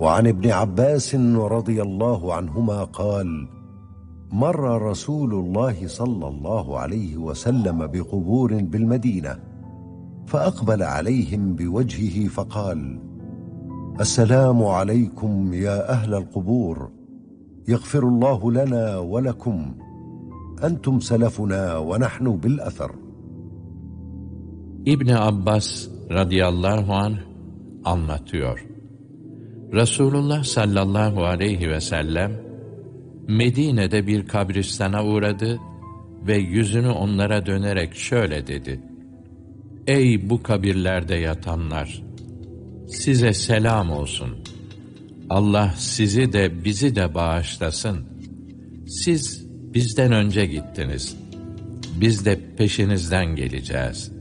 وعن ابن عباس رضي الله عنهما قال: مر رسول الله صلى الله عليه وسلم بقبور بالمدينة، فأقبل عليهم بوجهه فقال: السلام عليكم يا أهل القبور، يغفر الله لنا ولكم، أنتم سلفنا ونحن بالأثر. İbni Abbas radıyallahu anh anlatıyor. Resulullah sallallahu aleyhi ve sellem Medine'de bir kabristana uğradı ve yüzünü onlara dönerek şöyle dedi: Ey bu kabirlerde yatanlar! Size selam olsun. Allah sizi de bizi de bağışlasın. Siz bizden önce gittiniz. Biz de peşinizden geleceğiz.